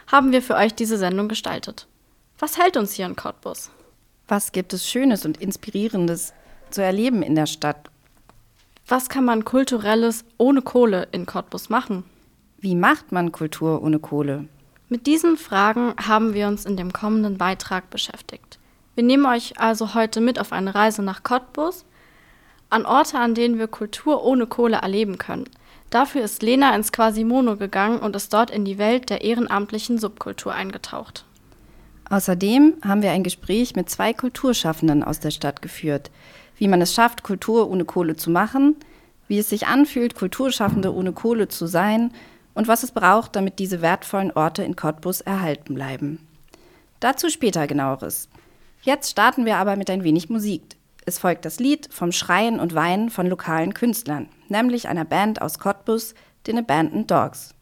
haben wir für euch diese Sendung gestaltet. Was hält uns hier in Cottbus? Was gibt es Schönes und Inspirierendes zu erleben in der Stadt? Was kann man Kulturelles ohne Kohle in Cottbus machen? Wie macht man Kultur ohne Kohle? Mit diesen Fragen haben wir uns in dem kommenden Beitrag beschäftigt. Wir nehmen euch also heute mit auf eine Reise nach Cottbus, an Orte, an denen wir Kultur ohne Kohle erleben können. Dafür ist Lena ins Quasimodo gegangen und ist dort in die Welt der ehrenamtlichen Subkultur eingetaucht. Außerdem haben wir ein Gespräch mit 2 Kulturschaffenden aus der Stadt geführt, wie man es schafft, Kultur ohne Kohle zu machen, wie es sich anfühlt, Kulturschaffende ohne Kohle zu sein und was es braucht, damit diese wertvollen Orte in Cottbus erhalten bleiben. Dazu später Genaueres. Jetzt starten wir aber mit ein wenig Musik. Es folgt das Lied vom Schreien und Weinen von lokalen Künstlern, nämlich einer Band aus Cottbus, den Abandoned Dogs.